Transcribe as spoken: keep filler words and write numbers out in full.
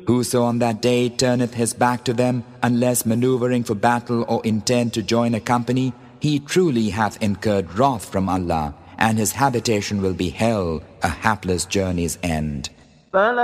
Whoso on that day turneth his back to them, unless maneuvering for battle or intent to join a company, he truly hath incurred wrath from Allah, and his habitation will be hell, a hapless journey's end.